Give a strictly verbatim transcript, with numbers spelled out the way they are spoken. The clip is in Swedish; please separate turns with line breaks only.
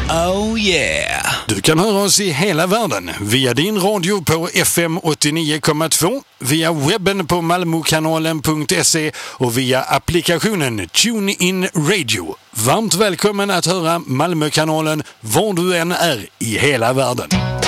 Oh yeah!
Du kan höra oss i hela världen via din radio på F M åttionio komma två, via webben på malmokanalen punkt se och via applikationen TuneIn Radio. Varmt välkommen att höra Malmökanalen var du än är i hela världen.